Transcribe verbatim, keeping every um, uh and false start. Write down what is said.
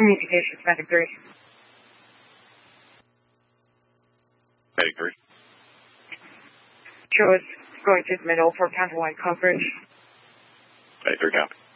Communications, Medic three. Medic three. Show is going to the middle for counter-wide coverage. Medic three, copy.